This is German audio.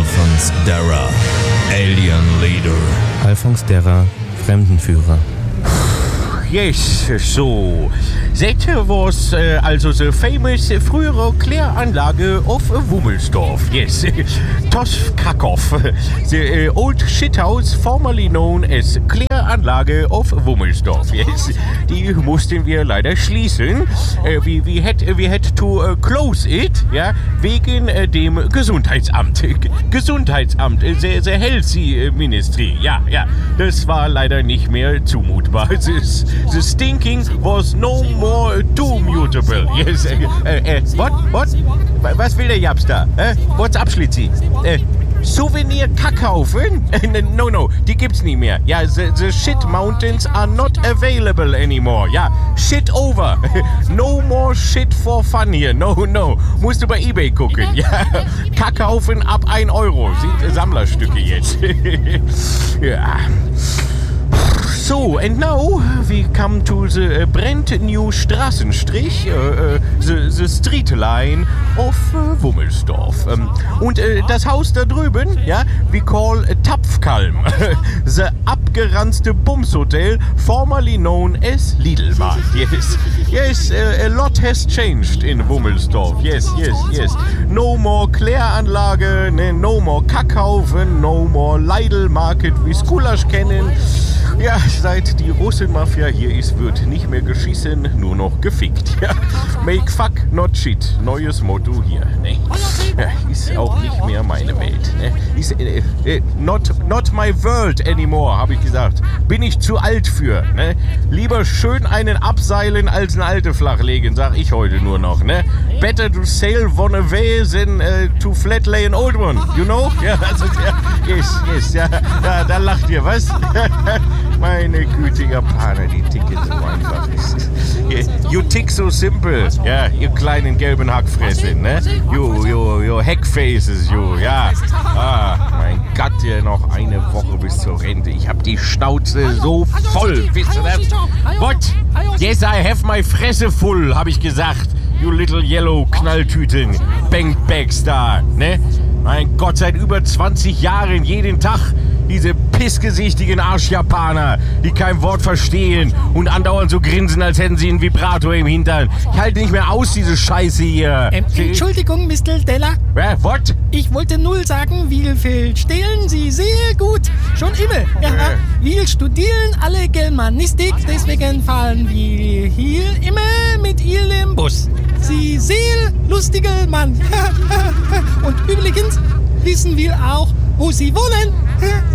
Alphonse Darra, Alien Leader. Alphonse Darra, Fremdenführer. Yes, so. That was also the famous frühere Kläranlage of Wummelsdorf. Yes, TOS Krakow. The old shithouse formerly known as Kläranlage of Wummelsdorf. Yes, die mussten wir leider schließen. We had to close it, ja, wegen dem Gesundheitsamt. Gesundheitsamt, the Healthy Ministry. Ja, das war leider nicht mehr zumutbar. The stinking was no more mutable. Yes. What? Was will der Japs da? What's up, Schlitzi? Souvenir-Kackhaufen? No, die gibt's nie mehr. Ja, the shit mountains are not available anymore. Ja, shit over. No more shit for fun here. No. Musst du bei eBay gucken. Ja, Kackhaufen ab 1 Euro. Sind Sammlerstücke jetzt. Ja. So, and now we come to the brand new Straßenstrich, the street line of Wummelsdorf. Und das Haus da drüben, ja, we call Tapfkalm, the abgeranzte Bumshotel, formerly known as Lidl-Markt. Yes, a lot has changed in Wummelsdorf. Yes. No more Kläranlage, no more Kackhaufen, no more Lidl-Market, wie Skulasch kennen. Ja, seit die Russenmafia hier ist, wird nicht mehr geschissen, nur noch gefickt. Ja. Make fuck, not shit. Neues Motto hier. Ne? Ja, ist auch nicht mehr meine Welt. Ne? Ist not my world anymore, habe ich gesagt. Bin ich zu alt für. Ne? Lieber schön einen abseilen als eine alte flachlegen, sag ich heute nur noch. Ne? Better to sail one away than to flat lay an old one. You know? Ja, also, yes. Ja, da lacht ihr, was? Meine Güte, Japaner, die ticken so einfach. You tick so simple. Ja, ihr kleinen gelben Hackfresse, ne? You Hackfaces, you, ja. Mein Gott, ja, noch eine Woche bis zur Rente. Ich hab die Schnauze so voll, wisst ihr das? What? Yes, I have my Fresse full, hab ich gesagt. You little yellow Knalltüten, Bankbags da, ne? Mein Gott, seit über 20 Jahren jeden Tag diese pissgesichtigen Arschjapaner, die kein Wort verstehen und andauernd so grinsen, als hätten sie einen Vibrator im Hintern. Ich halte nicht mehr aus, diese Scheiße hier. Entschuldigung, Mr. Della. What? Ich wollte nur sagen, wie viel stehlen Sie sehr gut. Schon immer. Ja, wir studieren alle Germanistik, deswegen fahren wir hier immer mit Ihrem Bus. Sie sehr lustiger Mann. Und übrigens wissen wir auch, wo Sie wohnen.